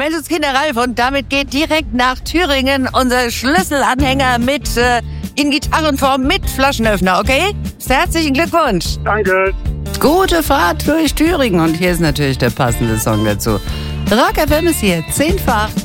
Menschenskinder Ralf, und damit geht direkt nach Thüringen unser Schlüsselanhänger mit in Gitarrenform mit Flaschenöffner, okay? Herzlichen Glückwunsch. Danke. Gute Fahrt durch Thüringen, und hier ist natürlich der passende Song dazu. Rock FM ist hier, 10 vor 8.